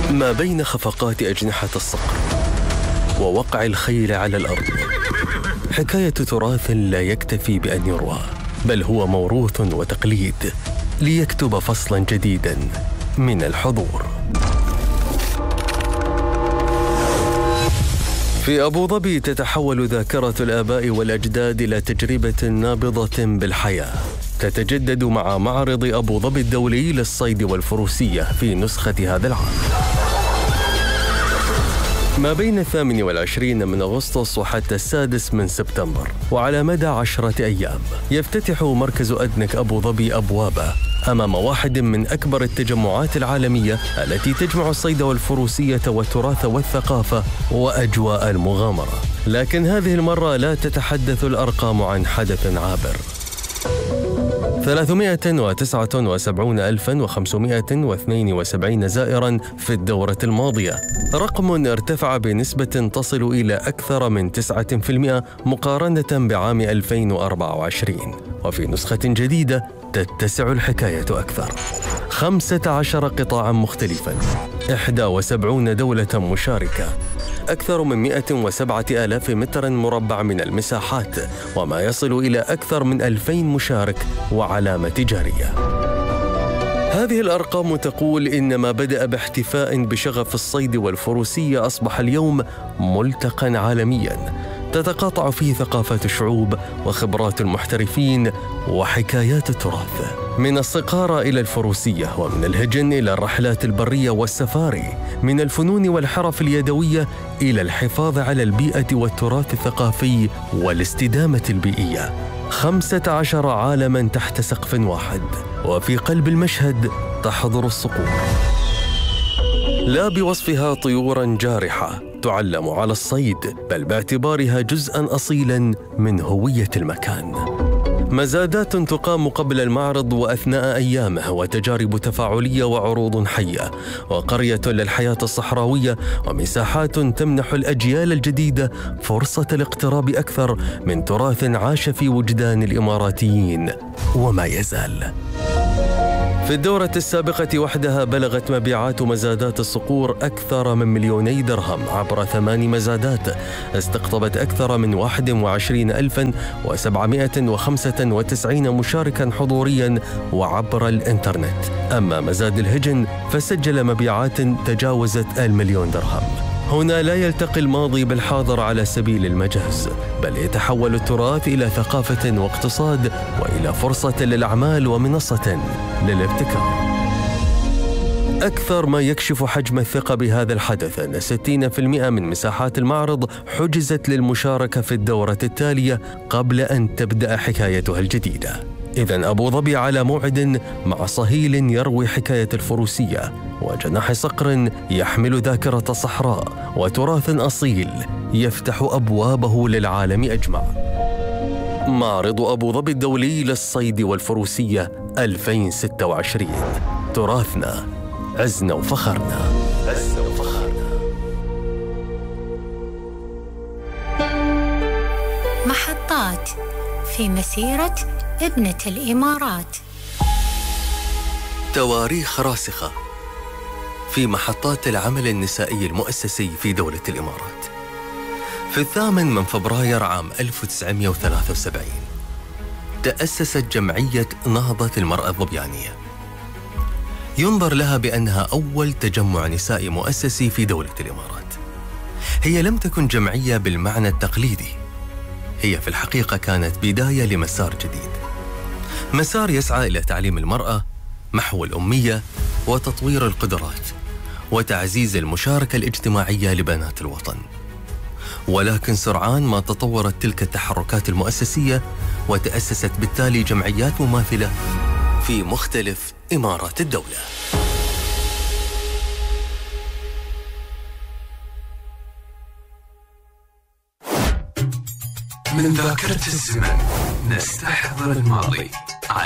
ما بين خفقات أجنحة الصقر ووقع الخيل على الأرض حكاية تراث لا يكتفي بأن يروى، بل هو موروث وتقليد ليكتب فصلاً جديداً من الحضور. في أبو ظبي تتحول ذاكرة الآباء والأجداد إلى تجربة نابضة بالحياة، تتجدد مع معرض أبو ظبي الدولي للصيد والفروسية في نسخة هذا العام. ما بين 28 من أغسطس وحتى 6 من سبتمبر، وعلى مدى 10 أيام يفتتح مركز أدنك أبو ظبي أبوابه أمام واحد من أكبر التجمعات العالمية التي تجمع الصيد والفروسية والتراث والثقافة وأجواء المغامرة. لكن هذه المرة لا تتحدث الأرقام عن حدث عابر. 379,572 زائراً في الدورة الماضية، رقم ارتفع بنسبة تصل إلى أكثر من 9% مقارنة بعام 2024. وفي نسخة جديدة تتسع الحكاية أكثر، 15 قطاعاً مختلفاً، 71 دولة مشاركة، أكثر من 107,000 متر مربع من المساحات، وما يصل إلى أكثر من 2000 مشارك وعلامة تجارية. هذه الأرقام تقول إن ما بدأ باحتفاء بشغف الصيد والفروسية أصبح اليوم ملتقى عالمياً تتقاطع فيه ثقافات الشعوب وخبرات المحترفين وحكايات التراث، من الصقارة إلى الفروسية، ومن الهجن إلى الرحلات البرية والسفاري، من الفنون والحرف اليدوية إلى الحفاظ على البيئة والتراث الثقافي والاستدامة البيئية. 15 عالماً تحت سقف واحد، وفي قلب المشهد تحضر الصقور، لا بوصفها طيوراً جارحة تعلم على الصيد، بل باعتبارها جزءاً أصيلاً من هوية المكان. مزادات تقام قبل المعرض وأثناء أيامه، وتجارب تفاعلية وعروض حية، وقرية للحياة الصحراوية، ومساحات تمنح الأجيال الجديدة فرصة الاقتراب أكثر من تراث عاش في وجدان الإماراتيين وما يزال. في الدورة السابقة وحدها بلغت مبيعات مزادات الصقور أكثر من 2,000,000 درهم عبر 8 مزادات استقطبت أكثر من 21,795 مشاركاً حضورياً وعبر الإنترنت. أما مزاد الهجن فسجل مبيعات تجاوزت 1,000,000 درهم. هنا لا يلتقي الماضي بالحاضر على سبيل المجاز، بل يتحول التراث إلى ثقافة واقتصاد، وإلى فرصة للأعمال ومنصة للابتكار. أكثر ما يكشف حجم الثقة بهذا الحدث أن 60% من مساحات المعرض حجزت للمشاركة في الدورة التالية قبل أن تبدأ حكايتها الجديدة. إذن أبو ظبي على موعد مع صهيل يروي حكاية الفروسية، وجناح صقر يحمل ذاكرة صحراء، وتراث أصيل يفتح أبوابه للعالم أجمع. معرض أبو ظبي الدولي للصيد والفروسية 2026، تراثنا عزنا وفخرنا. محطات في مسيرة ابنة الإمارات. تواريخ راسخة في محطات العمل النسائي المؤسسي في دولة الإمارات. في 8 من فبراير عام 1973 تأسست جمعية نهضة المرأة الظبيانية، ينظر لها بأنها أول تجمع نسائي مؤسسي في دولة الإمارات. هي لم تكن جمعية بالمعنى التقليدي، هي في الحقيقة كانت بداية لمسار جديد، مسار يسعى إلى تعليم المرأة، محو الأمية، وتطوير القدرات، وتعزيز المشاركة الاجتماعية لبنات الوطن. ولكن سرعان ما تطورت تلك التحركات المؤسسية، وتأسست بالتالي جمعيات مماثلة في مختلف إمارات الدولة. من ذاكرة الزمن نستحضر الماضي